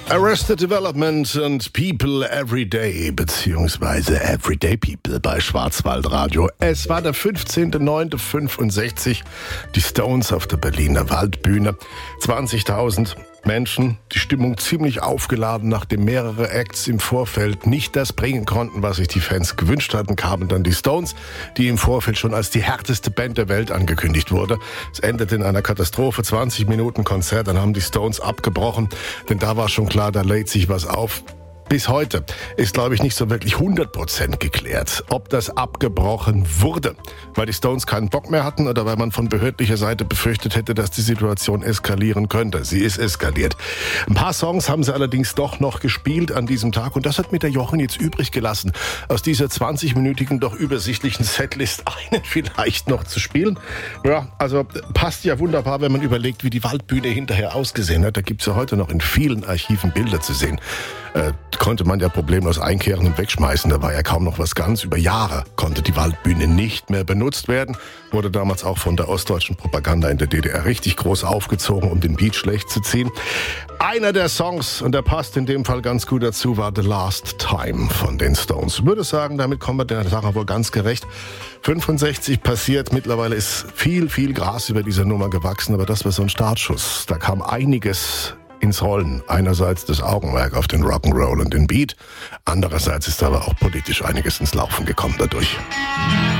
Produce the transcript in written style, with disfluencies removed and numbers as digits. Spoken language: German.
Arrested Development und People Everyday, beziehungsweise Everyday People bei Schwarzwaldradio. Es war der 15.09.65, die Stones auf der Berliner Waldbühne. 20.000 Menschen, die Stimmung ziemlich aufgeladen, nachdem mehrere Acts im Vorfeld nicht das bringen konnten, was sich die Fans gewünscht hatten, kamen dann die Stones, die im Vorfeld schon als die härteste Band der Welt angekündigt wurde. Es endete in einer Katastrophe, 20 Minuten Konzert, dann haben die Stones abgebrochen, denn da war schon klar, da lädt sich was auf. Bis heute ist, glaube ich, nicht so wirklich 100% geklärt, ob das abgebrochen wurde, weil die Stones keinen Bock mehr hatten oder weil man von behördlicher Seite befürchtet hätte, dass die Situation eskalieren könnte. Sie ist eskaliert. Ein paar Songs haben sie allerdings doch noch gespielt an diesem Tag und das hat mir der Jochen jetzt übrig gelassen, aus dieser 20-minütigen, doch übersichtlichen Setlist einen vielleicht noch zu spielen. Ja, also passt ja wunderbar, wenn man überlegt, wie die Waldbühne hinterher ausgesehen hat. Da gibt's ja heute noch in vielen Archiven Bilder zu sehen. Konnte man ja problemlos einkehren und wegschmeißen. Da war ja kaum noch was ganz. Über Jahre konnte die Waldbühne nicht mehr benutzt werden. Wurde damals auch von der ostdeutschen Propaganda in der DDR richtig groß aufgezogen, um den Beat schlecht zu ziehen. Einer der Songs, und der passt in dem Fall ganz gut dazu, war The Last Time von den Stones. Ich würde sagen, damit kommen wir der Sache wohl ganz gerecht. 65 passiert, mittlerweile ist viel Gras über dieser Nummer gewachsen, aber das war so ein Startschuss. Da kam einiges ins Rollen. Einerseits das Augenmerk auf den Rock'n'Roll und den Beat, andererseits ist aber auch politisch einiges ins Laufen gekommen dadurch.